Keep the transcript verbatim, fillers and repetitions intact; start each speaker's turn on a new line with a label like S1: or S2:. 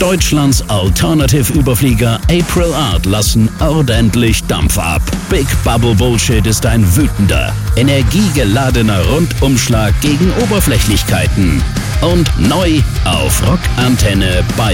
S1: Deutschlands Alternative-Überflieger April Art lassen ordentlich Dampf ab. Big Bubble Bullshit ist ein wütender, energiegeladener Rundumschlag gegen Oberflächlichkeiten. Und neu auf Rockantenne Bayern.